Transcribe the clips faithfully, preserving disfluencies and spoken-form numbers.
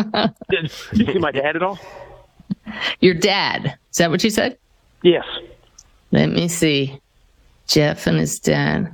Did you see my dad at all? Your dad. Is that what you said? Yes. Let me see. Jeff and his dad.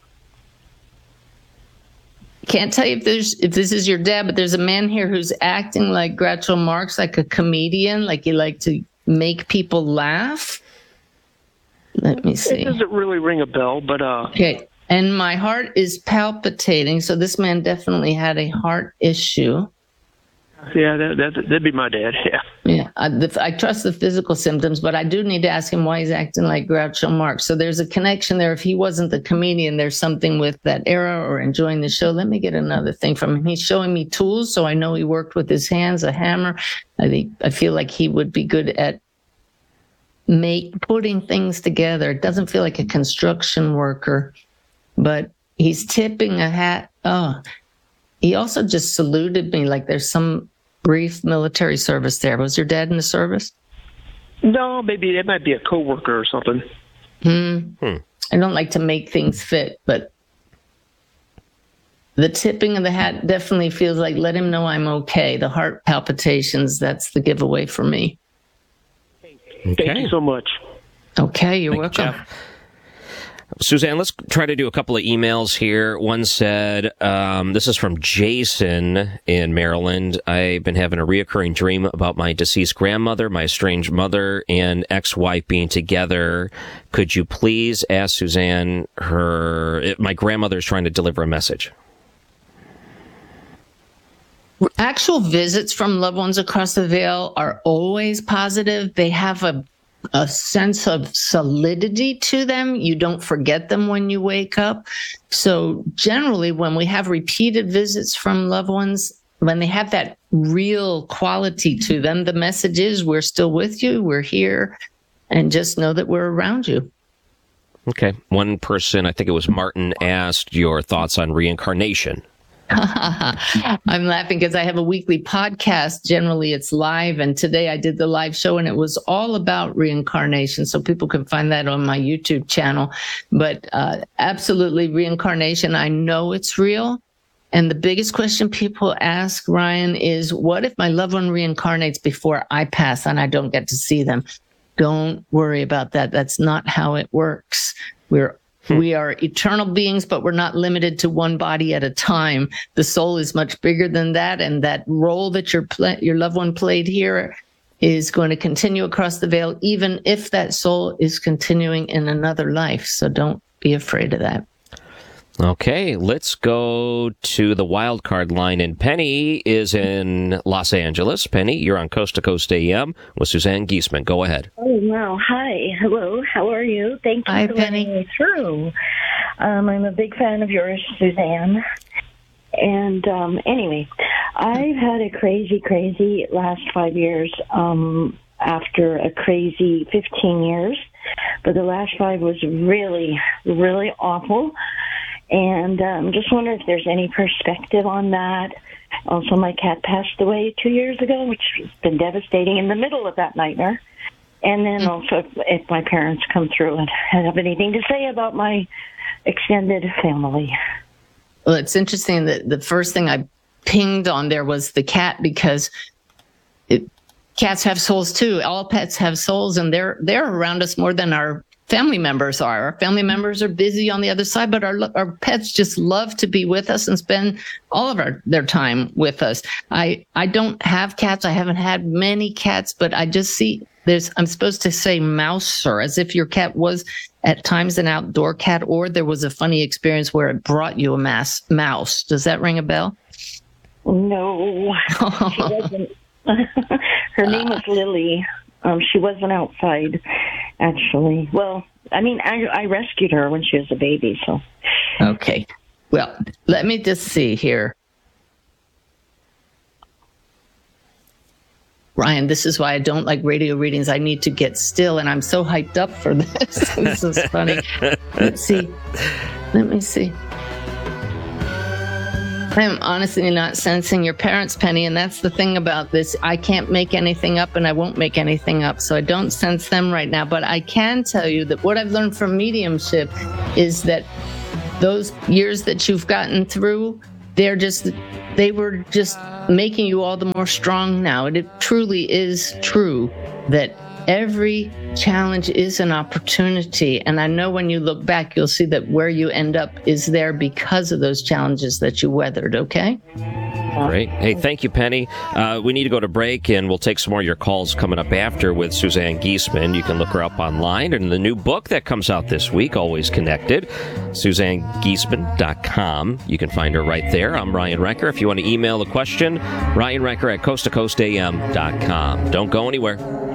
Can't tell you if there's if this is your dad, but there's a man here who's acting like Groucho Marx, like a comedian, like he liked to make people laugh. Let me see. It doesn't really ring a bell, but uh. Okay, and my heart is palpitating, so this man definitely had a heart issue. Yeah, that, that, that'd be my dad, yeah. Yeah, I, the, I trust the physical symptoms, but I do need to ask him why he's acting like Groucho Marx. So there's a connection there. If he wasn't the comedian, there's something with that era or enjoying the show. Let me get another thing from him. He's showing me tools, so I know he worked with his hands, a hammer. I think I feel like he would be good at make putting things together. It doesn't feel like a construction worker, but he's tipping a hat. Oh, he also just saluted me like there's some brief military service there. Was your dad in the service? No, maybe it might be a coworker or something. Hmm. Hmm. I don't like to make things fit, but the tipping of the hat definitely feels like let him know I'm okay. The heart palpitations, that's the giveaway for me. Okay. Thank you so much. Okay, you're Thank you, welcome. Jeff. Suzanne, let's try to do a couple of emails here. One said, um, this is from Jason in Maryland. I've been having a reoccurring dream about my deceased grandmother, my estranged mother, and ex-wife being together. Could you please ask Suzanne her, my grandmother's trying to deliver a message. Actual visits from loved ones across the veil are always positive. They have a a sense of solidity to them. You don't forget them when you wake up. So generally, when we have repeated visits from loved ones, when they have that real quality to them, the message is we're still with you, we're here, and just know that we're around you. Okay. One person, I think it was Martin, asked your thoughts on reincarnation. I'm laughing because I have a weekly podcast. Generally, it's live. And today I did the live show and it was all about reincarnation. So people can find that on my YouTube channel. But uh, absolutely, reincarnation, I know it's real. And the biggest question people ask, Ryan, is what if my loved one reincarnates before I pass and I don't get to see them? Don't worry about that. That's not how it works. We're We are eternal beings, but we're not limited to one body at a time. The soul is much bigger than that, and that role that your pl- your loved one played here is going to continue across the veil, even if that soul is continuing in another life. So don't be afraid of that. Okay, let's go to the wild card line. And Penny is in Los Angeles. Penny, you're on Coast to Coast A M with Suzanne Giesemann. Go ahead. Oh, wow. Hi. Hello. How are you? Thank you Hi, for Penny. letting me through. Um, I'm a big fan of yours, Suzanne. And um, anyway, I've had a crazy, crazy last five years um, after a crazy fifteen years. But the last five was really, really awful. And um, just wonder if there's any perspective on that. Also, my cat passed away two years ago, which has been devastating in the middle of that nightmare. And then also if, if my parents come through and have anything to say about my extended family. Well, it's interesting that the first thing I pinged on there was the cat, because it, cats have souls too. All pets have souls, and they're they're around us more than our family members are. Our family members are busy on the other side, but our our pets just love to be with us and spend all of our, their time with us. I, I don't have cats. I haven't had many cats, but I just see there's, I'm supposed to say mouser, as if your cat was at times an outdoor cat, or there was a funny experience where it brought you a mass, mouse. Does that ring a bell? No, she wasn't. Her name was Lily. Um, she wasn't outside, actually. Well, I mean, I, I rescued her when she was a baby, so. Okay. Well, let me just see here. Ryan, this is why I don't like radio readings. I need to get still, and I'm so hyped up for this. This is funny. Let's see. Let me see. I'm honestly not sensing your parents, Penny, and that's the thing about this. I can't make anything up, and I won't make anything up, so I don't sense them right now. But I can tell you that what I've learned from mediumship is that those years that you've gotten through, they're just they were just making you all the more strong now. And it truly is true that every challenge is an opportunity. And I know when you look back, you'll see that where you end up is there because of those challenges that you weathered, okay? Great. Hey, thank you, Penny. Uh, we need to go to break, and we'll take some more of your calls coming up after with Suzanne Giesemann. You can look her up online, and the new book that comes out this week, Always Connected, Suzanne Giesemann dot com. You can find her right there. I'm Ryan Recker. If you want to email a question, Ryan Recker at coast to coast a m dot com. Don't go anywhere.